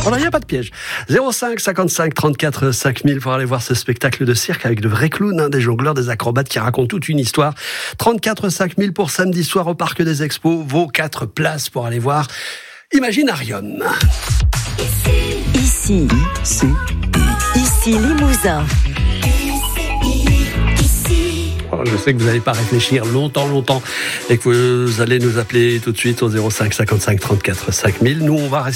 Voilà, il n'y a pas de piège. 05 55 34 5000 pour aller voir ce spectacle de cirque avec de vrais clowns, des jongleurs, des acrobates qui racontent toute une histoire. 34 5000 pour samedi soir au Parc des Expos. Vos 4 places pour aller voir Imaginarium. Ici Limousin. Je sais que vous n'allez pas réfléchir longtemps et que vous allez nous appeler tout de suite au 05 55 34 5000. Nous, on va rester